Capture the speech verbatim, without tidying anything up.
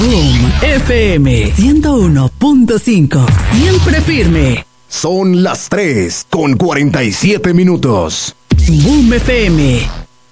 Boom F M ciento uno punto cinco. Siempre firme. Son las tres con cuarenta y siete minutos. Boom F M.